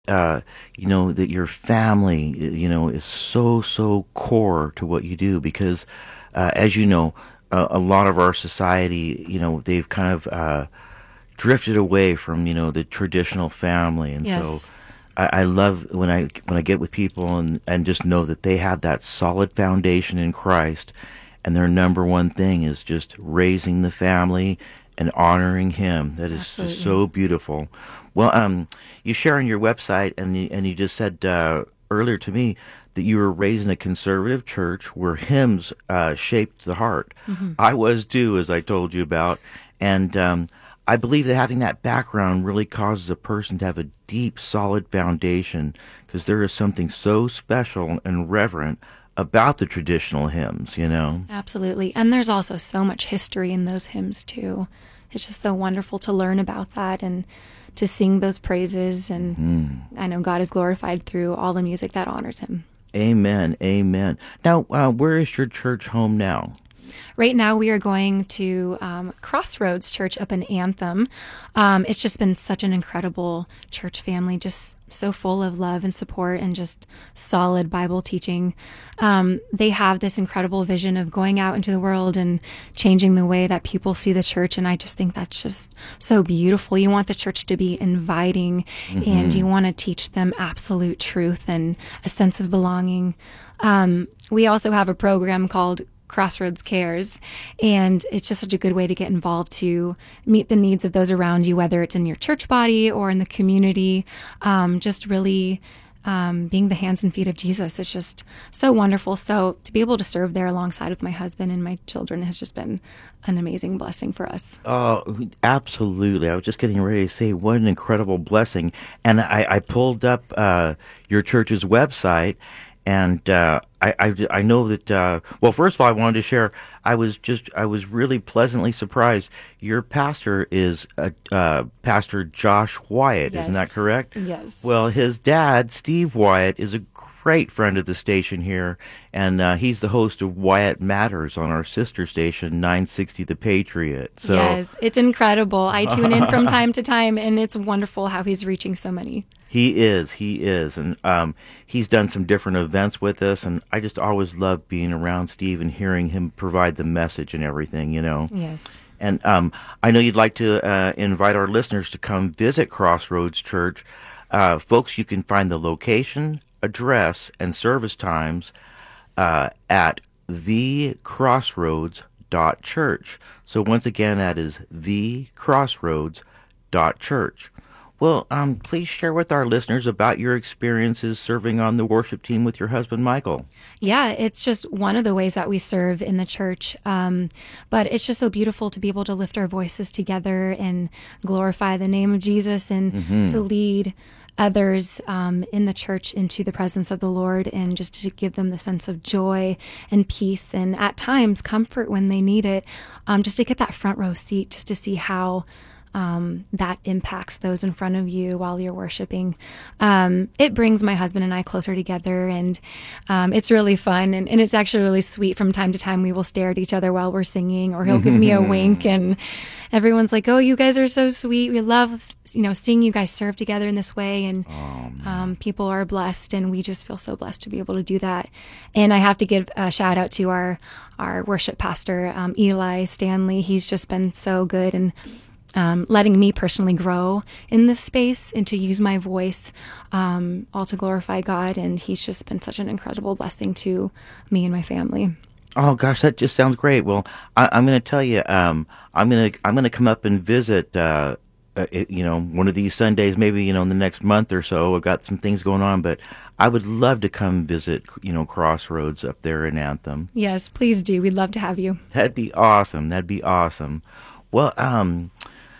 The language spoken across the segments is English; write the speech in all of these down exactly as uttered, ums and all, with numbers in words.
uh, you know, that your family, you know, is so, so core to what you do because, uh, as you know, a, a lot of our society, you know, they've kind of uh, drifted away from, you know, the traditional family. And so Yes. I, I love when I when I get with people and, and just know that they have that solid foundation in Christ, and their number one thing is just raising the family and honoring Him. That is just Absolutely. so beautiful. Well, um, you share on your website, and you, and you just said uh, earlier to me that you were raised in a conservative church where hymns uh, shaped the heart. Hmm. I was too, as I told you about, and um, I believe that having that background really causes a person to have a deep, solid foundation because there is something so special and reverent about the traditional hymns, you know? Absolutely. And there's also so much history in those hymns, too. It's just so wonderful to learn about that and to sing those praises. And Mm. I know God is glorified through all the music that honors Him. Amen. Amen. Now, uh, where is your church home now? Right now, we are going to um, Crossroads Church up in Anthem. Um, it's just been such an incredible church family, just so full of love and support and just solid Bible teaching. Um, they have this incredible vision of going out into the world and changing the way that people see the church. And I just think that's just so beautiful. You want the church to be inviting, and you Hmm. want to teach them absolute truth and a sense of belonging. Um, we also have a program called Crossroads Cares, and it's just such a good way to get involved to meet the needs of those around you, whether it's in your church body or in the community. Um, just really um, being the hands and feet of Jesus. It's just so wonderful. So to be able to serve there alongside with my husband and my children has just been an amazing blessing for us. Oh, absolutely. I was just getting ready to say what an incredible blessing. And I, I pulled up uh, your church's website, and uh, I, I, I know that, uh, well, first of all, I wanted to share, I was just, I was really pleasantly surprised. Your pastor is uh, uh, Pastor Josh Wyatt, isn't that Yes. correct? Yes. Well, his dad, Steve Wyatt, is a great friend of the station here, and uh, he's the host of Wyatt Matters on our sister station, nine sixty The Patriot. So Yes. It's incredible. I tune in from time to time, and it's wonderful how he's reaching so many. he is, he is, and um, he's done some different events with us, and I just always love being around Steve and hearing him provide the message and everything, you know. Yes. And um, I know you'd like to uh, invite our listeners to come visit Crossroads Church. Uh, folks, you can find the location, address, and service times uh, at the crossroads dot church. So once again, that is the crossroads dot church. Well, um, please share with our listeners about your experiences serving on the worship team with your husband, Michael. Yeah, it's just one of the ways that we serve in the church. Um, but it's just so beautiful to be able to lift our voices together and glorify the name of Jesus and to Hmm. lead others um, in the church into the presence of the Lord and just to give them the sense of joy and peace and at times comfort when they need it. Um, just to get that front row seat, just to see how um, that impacts those in front of you while you're worshiping. Um, it brings my husband and I closer together, and um, it's really fun. And, and it's actually really sweet. From time to time, we will stare at each other while we're singing, or he'll give me a wink, and everyone's like, "Oh, you guys are so sweet. We love, you know, seeing you guys serve together in this way." And Oh, um, people are blessed, and we just feel so blessed to be able to do that. And I have to give a shout out to our our worship pastor, um, Eli Stanley. He's just been so good and um, letting me personally grow in this space and to use my voice, um, all to glorify God. And he's just been such an incredible blessing to me and my family. Oh gosh, that just sounds great. Well, I, I'm going to tell you, um, I'm going to I'm going to come up and visit. Uh, uh, it, you know, one of these Sundays, maybe you know, in the next month or so. I've got some things going on, but I would love to come visit. You know, Crossroads up there in Anthem. Yes, please do. We'd love to have you. That'd be awesome. That'd be awesome. Well, um,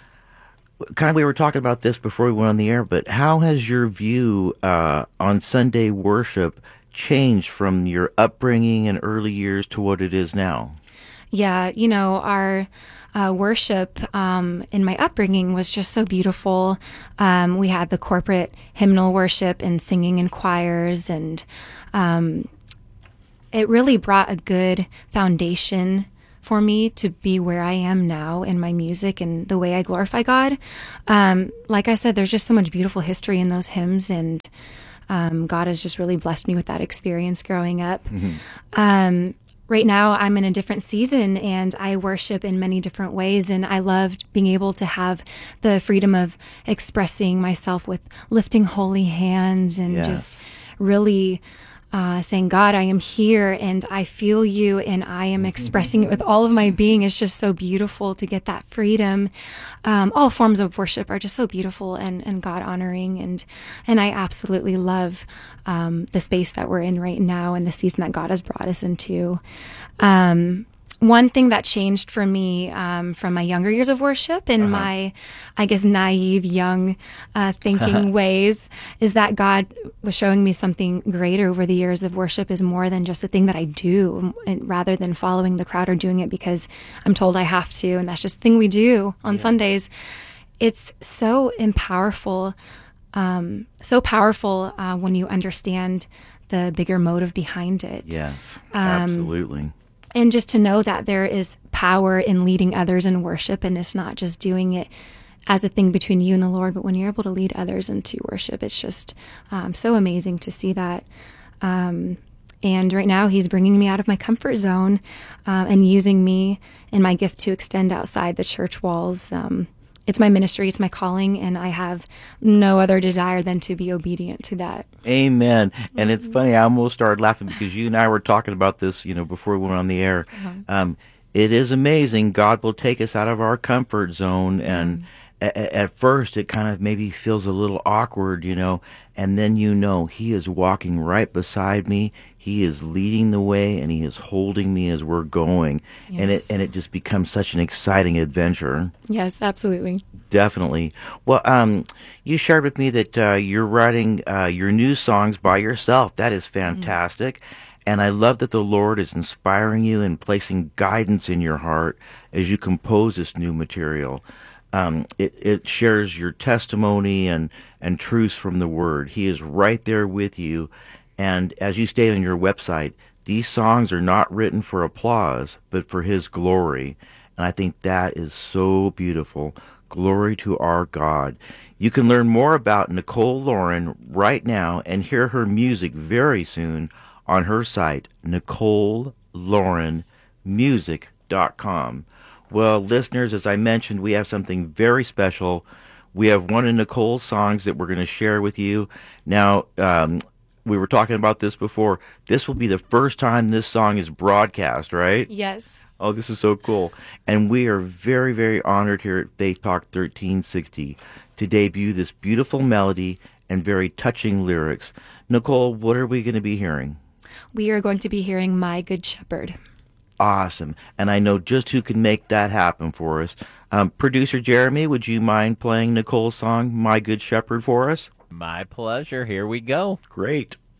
kind of we were talking about this before we went on the air, but how has your view uh, on Sunday worship changed from your upbringing and early years to what it is now? Yeah, you know, our uh, worship um, in my upbringing was just so beautiful. Um, we had the corporate hymnal worship and singing in choirs, and um, it really brought a good foundation for me to be where I am now in my music and the way I glorify God. Um, like I said, there's just so much beautiful history in those hymns, and um, God has just really blessed me with that experience growing up. Mm-hmm. Um, right now, I'm in a different season, and I worship in many different ways, and I loved being able to have the freedom of expressing myself with lifting holy hands and Yes. just really uh, saying, God, I am here and I feel you and I am expressing it with all of my being. It's just so beautiful to get that freedom. Um, all forms of worship are just so beautiful and, and God honoring. And, and I absolutely love um, the space that we're in right now and the season that God has brought us into. Um, One thing that changed for me um, from my younger years of worship and uh-huh. my, I guess, naive, young uh, thinking ways is that God was showing me something greater over the years of worship is more than just a thing that I do, and rather than following the crowd or doing it because I'm told I have to, and that's just the thing we do on yeah. Sundays. It's so powerful, um, so powerful uh, when you understand the bigger motive behind it. Yes, um, absolutely. And just to know that there is power in leading others in worship, and it's not just doing it as a thing between you and the Lord, but when you're able to lead others into worship, it's just um, so amazing to see that. Um, and right now, He's bringing me out of my comfort zone uh, and using me and my gift to extend outside the church walls. Um, it's my ministry, it's my calling, and I have no other desire than to be obedient to that. Amen. And it's funny, I almost started laughing because you and I were talking about this, you know, before we went on the air. Uh-huh. Um, it is amazing. God will take us out of our comfort zone, and mm. a- at first it kind of maybe feels a little awkward, you know, and then you know He is walking right beside me. He is leading the way, and He is holding me as we're going. Yes. And it and it just becomes such an exciting adventure. Yes, absolutely. Definitely. Well, um, you shared with me that uh, you're writing uh, your new songs by yourself. That is fantastic. Mm-hmm. And I love that the Lord is inspiring you and placing guidance in your heart as you compose this new material. Um, it, it shares your testimony and, and truths from the Word. He is right there with you. And as you state on your website, these songs are not written for applause, but for His glory. And I think that is so beautiful. Glory to our God. You can learn more about Nicole Lauren right now and hear her music very soon on her site, nicole lauren music dot com. Well, listeners, as I mentioned, we have something very special. We have one of Nicole's songs that we're going to share with you. Now, um, we were talking about this before. This will be the first time this song is broadcast, right? Yes. Oh, this is so cool. And we are very, very honored here at Faith Talk thirteen sixty to debut this beautiful melody and very touching lyrics. Nicole, what are we going to be hearing? We are going to be hearing My Good Shepherd. Awesome. And I know just who can make that happen for us. Um, Producer Jeremy, would you mind playing Nicole's song, My Good Shepherd, for us? My pleasure. Here we go. Great.